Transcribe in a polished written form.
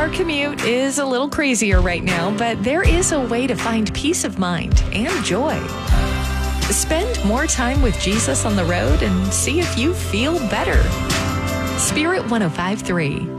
Our commute is a little crazier right now, but there is a way to find peace of mind and joy. Spend more time with Jesus on the road and see if you feel better. Spirit 105.3.